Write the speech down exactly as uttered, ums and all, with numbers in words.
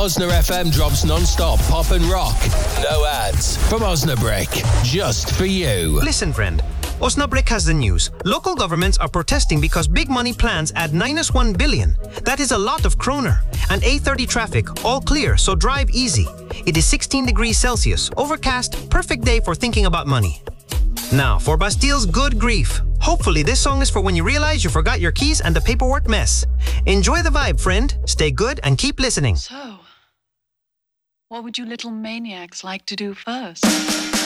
Osna F M drops non-stop pop and rock. No ads. From Osnabrick. Just for you. Listen, friend. Osnabrick has the news. Local governments are protesting because big money plans add minus one billion. That is a lot of kroner. And A thirty traffic, all clear, so drive easy. It is sixteen degrees Celsius, overcast, perfect day for thinking about money. Now, for Bastile's Good Grief. Hopefully this song is for when you realize you forgot your keys and the paperwork mess. Enjoy the vibe, friend. Stay good and keep listening. So, what would you little maniacs like to do first?